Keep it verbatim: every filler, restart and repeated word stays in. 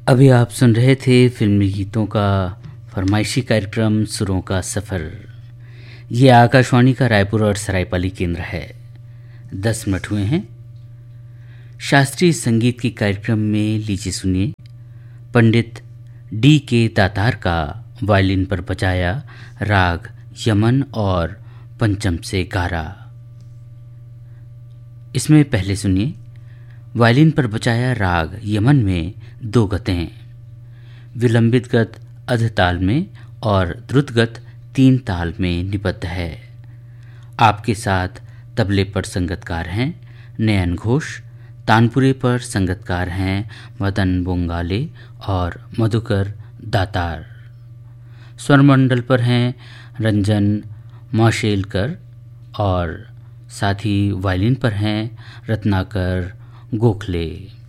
अभी आप सुन रहे थे फिल्मी गीतों का फरमाइशी कार्यक्रम सुरों का सफ़र। ये आकाशवाणी का रायपुर और सरायपाली केंद्र है। दस मिनट हुए हैं। शास्त्रीय संगीत के कार्यक्रम में लीजिए सुनिए पंडित डी के दातार का वायलिन पर बजाया राग यमन और पंचम से गारा। इसमें पहले सुनिए वायलिन पर बजाया राग यमन में दो गतें, विलंबित गत अध ताल में और द्रुत गत तीन ताल में निबद्ध है। आपके साथ तबले पर संगतकार हैं नयन घोष, तानपुरे पर संगतकार हैं मदन बोंगाले और मधुकर दातार, स्वरमंडल पर हैं रंजन मौशेलकर और साथ ही वायलिन पर हैं रत्नाकर गोखले।